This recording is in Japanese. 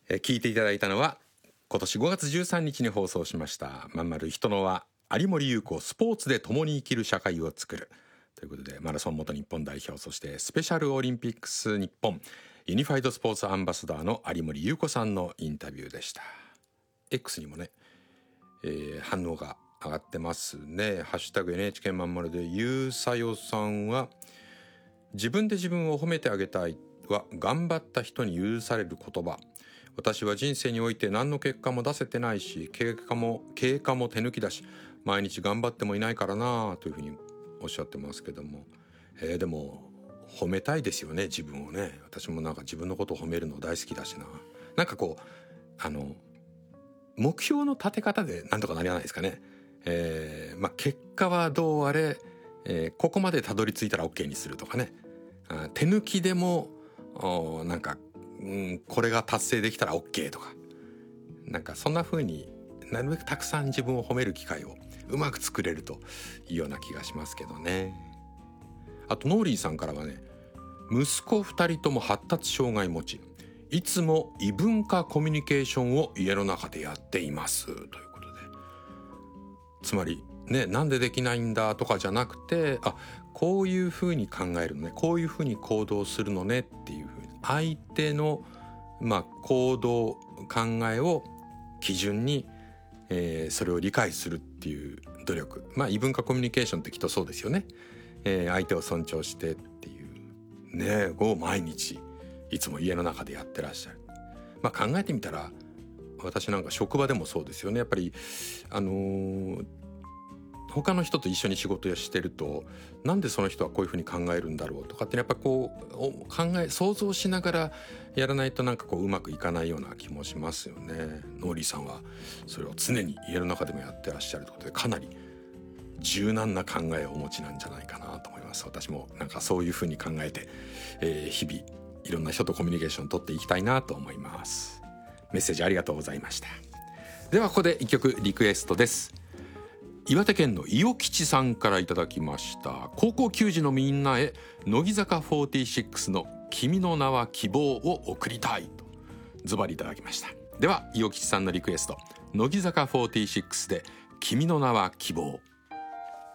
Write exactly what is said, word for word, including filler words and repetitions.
えー、聞いていただいたのは今年ごがつじゅうさんにちに放送しましたまんまる人の輪有森裕子スポーツで共に生きる社会を作るということで、マラソン元日本代表、そしてスペシャルオリンピックス日本ユニファイドスポーツアンバサダーの有森裕子さんのインタビューでした。 X にもね、えー、反応が上がってますね。ハッシュタグ エヌエイチケー まんまるでゆうさよさんは、自分で自分を褒めてあげたいは頑張った人に許される言葉。私は人生において何の結果も出せてないし、経過も経過も手抜きだし、毎日頑張ってもいないからなというふうにおっしゃってますけども、えー、でも褒めたいですよね、自分をね。私もなんか自分のことを褒めるの大好きだしな。なんかこうあの目標の立て方でなんとかなりはないですかね。えー、まあ結果はどうあれ、えー、ここまでたどり着いたら OK にするとかね。あ、手抜きでもなんか、うん、これが達成できたら OK とか、なんかそんな風になるべくたくさん自分を褒める機会をうまく作れるといいような気がしますけどね。あとノーリーさんからはね、息子ふたりとも発達障害持ち、いつも異文化コミュニケーションを家の中でやっていますということで、つまりね、なんでできないんだとかじゃなくて、あ、こういうふうに考えるのね、こういうふうに行動するのねっていうふうに、相手のまあ行動考えを基準に、えー、それを理解するっていう努力、まあ異文化コミュニケーションってきっとそうですよね。えー、相手を尊重してっていうねを毎日いつも家の中でやってらっしゃる。まあ考えてみたら、私なんか職場でもそうですよね。やっぱりあのー、他の人と一緒に仕事をしてると、なんでその人はこういうふうに考えるんだろうとかってやっぱこう考え想像しながらやらないとなんかこううまくいかないような気もしますよね。ノーリーさんはそれを常に家の中でもやってらっしゃるということで、かなり柔軟な考えをお持ちなんじゃないかなと思います。私もなんかそういうふうに考えて、えー、日々いろんな人とコミュニケーションを取っていきたいなと思います。メッセージありがとうございました。ではここで一曲リクエストです。岩手県の伊予吉さんからいただきました。高校球児のみんなへ乃木坂フォーティーシックスの君の名は希望を送りたいとズバリいただきました。では伊予吉さんのリクエスト、乃木坂フォーティーシックスで君の名は希望。